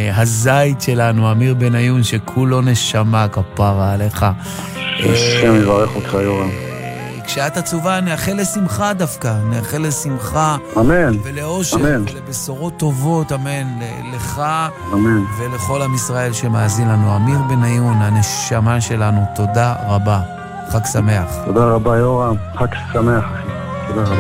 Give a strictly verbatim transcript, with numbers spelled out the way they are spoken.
הזית שלנו, אמיר בניון, שכולו נשמה, כפרה עליך. השם יברך אותך, יורם. כשאת עצובה, נאחל לשמחה דווקא, נאחל לשמחה. אמן. ולאושר, אמן. ולבשורות טובות, אמן. לך אמן. ולכל עם ישראל שמאזין לנו. אמיר בניון, הנשמה שלנו, תודה רבה. חג שמח. תודה רבה, יורם. חג שמח, אחי. תודה רבה.